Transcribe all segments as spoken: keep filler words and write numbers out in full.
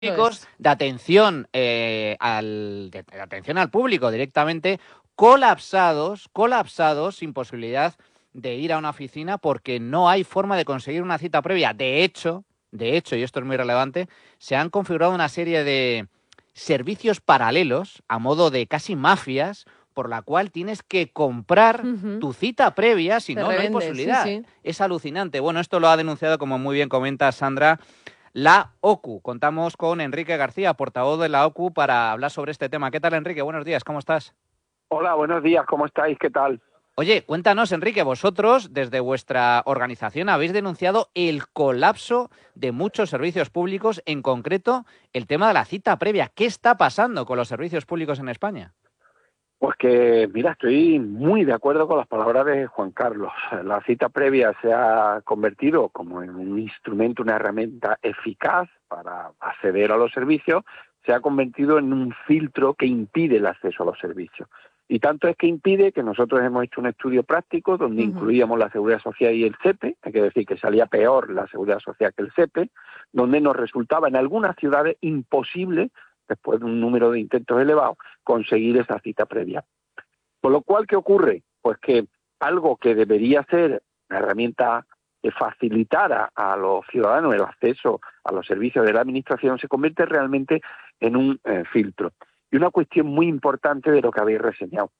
Eso es. de atención eh, al de, de atención al público directamente colapsados, colapsados sin posibilidad de ir a una oficina porque no hay forma de conseguir una cita previa. De hecho, de hecho, y esto es muy relevante, se han configurado una serie de servicios paralelos a modo de casi mafias por la cual tienes que comprar Ujú. tu cita previa, si Te no, no hay revende, sí, posibilidad. sí. Es alucinante. Bueno, esto lo ha denunciado, como muy bien comenta Sandra, la OCU. Contamos con Enrique García, portavoz de la OCU, para hablar sobre este tema. ¿Qué tal, Enrique? Buenos días, ¿cómo estás? Hola, buenos días, ¿cómo estáis? ¿Qué tal? Oye, cuéntanos, Enrique, vosotros desde vuestra organización habéis denunciado el colapso de muchos servicios públicos, en concreto el tema de la cita previa. ¿Qué está pasando con los servicios públicos en España? Pues que, mira, estoy muy de acuerdo con las palabras de Juan Carlos. La cita previa se ha convertido como en un instrumento, una herramienta eficaz para acceder a los servicios, se ha convertido en un filtro que impide el acceso a los servicios. Y tanto es que impide que nosotros hemos hecho un estudio práctico donde uh-huh. incluíamos la Seguridad Social y el S E P E, hay que decir que salía peor la Seguridad Social que el S E P E, donde nos resultaba en algunas ciudades imposible, después de un número de intentos elevados, conseguir esa cita previa. Por lo cual, ¿qué ocurre? Pues que algo que debería ser una herramienta que facilitara a los ciudadanos el acceso a los servicios de la Administración se convierte realmente en un eh, filtro. Y una cuestión muy importante de lo que habéis reseñado,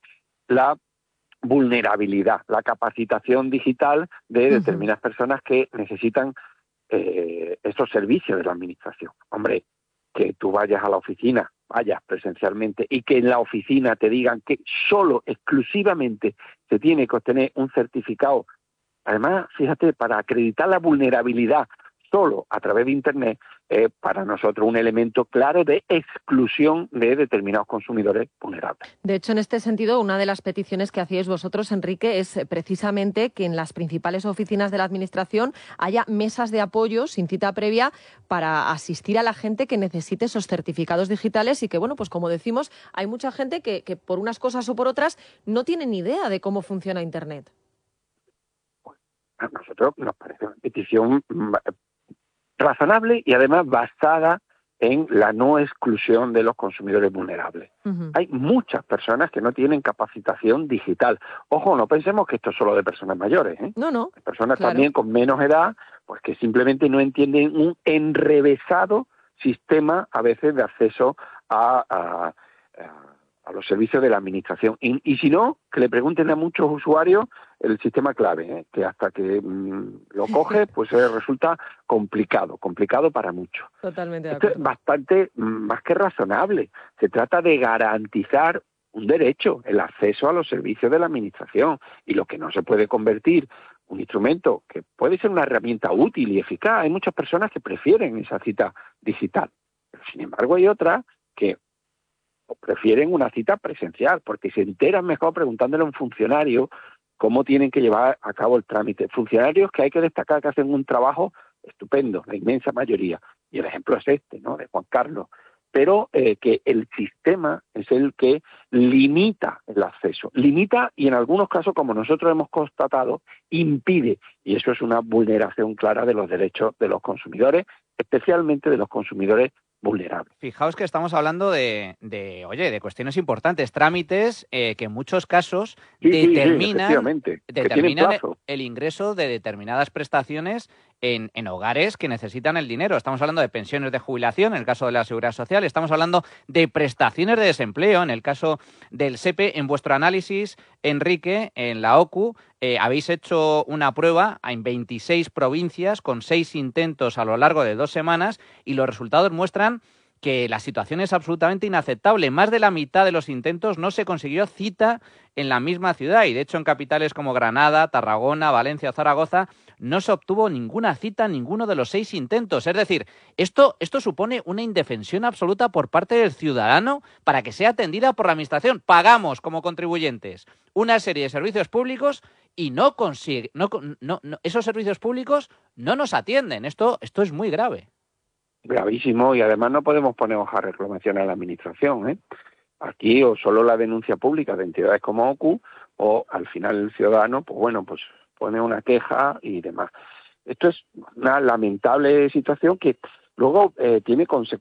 la vulnerabilidad, la capacitación digital de determinadas uh-huh. personas que necesitan eh, estos servicios de la Administración. Hombre, que tú vayas a la oficina, vayas presencialmente y que en la oficina te digan que solo, exclusivamente, se tiene que obtener un certificado. Además, fíjate, para acreditar la vulnerabilidad solo a través de Internet, es eh, para nosotros un elemento claro de exclusión de determinados consumidores vulnerables. De hecho, en este sentido, una de las peticiones que hacíais vosotros, Enrique, es precisamente que en las principales oficinas de la Administración haya mesas de apoyo sin cita previa para asistir a la gente que necesite esos certificados digitales y que, bueno, pues como decimos, hay mucha gente que, que por unas cosas o por otras no tiene ni idea de cómo funciona Internet. A nosotros nos parece una petición razonable y además basada en la no exclusión de los consumidores vulnerables. Uh-huh. Hay muchas personas que no tienen capacitación digital. Ojo, no pensemos que esto es solo de personas mayores, ¿eh? No, no. Hay personas claro. también con menos edad, pues que simplemente no entienden un enrevesado sistema a veces de acceso a, a, a, a los servicios de la Administración. Y, y si no, que le pregunten a muchos usuarios el sistema clave, ¿eh? Que hasta que mmm, lo coge, pues eh, resulta complicado, complicado para muchos. Totalmente de Esto acuerdo. es bastante mmm, más que razonable. Se trata de garantizar un derecho, el acceso a los servicios de la Administración, y lo que no se puede convertir un instrumento que puede ser una herramienta útil y eficaz. Hay muchas personas que prefieren esa cita digital, pero sin embargo hay otras que prefieren una cita presencial, porque se enteran mejor preguntándole a un funcionario cómo tienen que llevar a cabo el trámite. Funcionarios que hay que destacar que hacen un trabajo estupendo, la inmensa mayoría, y el ejemplo es este, ¿no?, de Juan Carlos, pero eh, que el sistema es el que limita el acceso, limita y en algunos casos, como nosotros hemos constatado, impide, y eso es una vulneración clara de los derechos de los consumidores, especialmente de los consumidores vulnerables. Fijaos que estamos hablando de, de oye, de cuestiones importantes, trámites eh, que en muchos casos sí, determinan, sí, sí, determinan el, el ingreso de determinadas prestaciones en, en hogares que necesitan el dinero. Estamos hablando de pensiones de jubilación, en el caso de la Seguridad Social, estamos hablando de prestaciones de desempleo, en el caso del S E P E. En vuestro análisis, Enrique, en la OCU, eh, habéis hecho una prueba en veintiséis provincias con seis intentos a lo largo de dos semanas y los resultados muestran que la situación es absolutamente inaceptable. Más de la mitad de los intentos no se consiguió cita en la misma ciudad y, de hecho, en capitales como Granada, Tarragona, Valencia o Zaragoza no se obtuvo ninguna cita en ninguno de los seis intentos. Es decir, esto, esto supone una indefensión absoluta por parte del ciudadano para que sea atendida por la Administración. Pagamos como contribuyentes una serie de servicios públicos y no consigue, no, no, no, esos servicios públicos no nos atienden. Esto, esto es muy grave. Gravísimo, y además no podemos ponernos a reclamación a la Administración, ¿eh? Aquí o solo la denuncia pública de entidades como OCU o al final el ciudadano, pues bueno, pues pone una queja y demás. Esto es una lamentable situación que Luego eh, tiene consecuencias